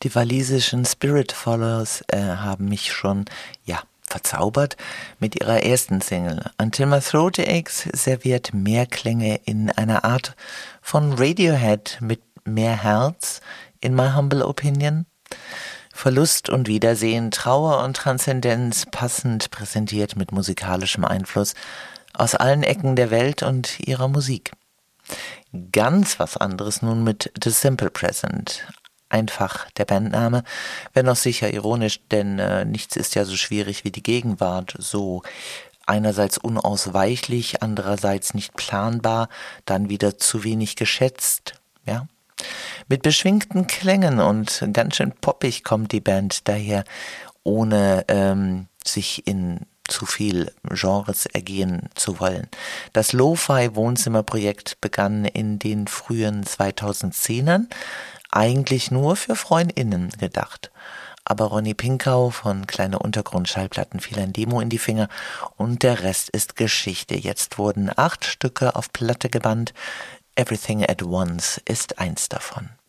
Die walisischen Spirit Followers haben mich schon, verzaubert mit ihrer ersten Single. Until My Throat Aches serviert mehr Klänge in einer Art von Radiohead mit mehr Herz, in my humble opinion. Verlust und Wiedersehen, Trauer und Transzendenz passend präsentiert mit musikalischem Einfluss aus allen Ecken der Welt und ihrer Musik. Ganz was anderes nun mit The Simple Present. Einfach der Bandname, wenn auch sicher ironisch, denn nichts ist ja so schwierig wie die Gegenwart, so einerseits unausweichlich, andererseits nicht planbar, dann wieder zu wenig geschätzt, ja. Mit beschwingten Klängen und ganz schön poppig kommt die Band daher, ohne sich in zu viel Genres ergehen zu wollen. Das Lo-Fi-Wohnzimmerprojekt begann in den frühen 2010ern, eigentlich nur für FreundInnen gedacht. Aber Ronny Pinkau von Kleine Untergrund-Schallplatten fiel ein Demo in die Finger und der Rest ist Geschichte. Jetzt wurden 8 Stücke auf Platte gebannt. Everything at Once ist eins davon.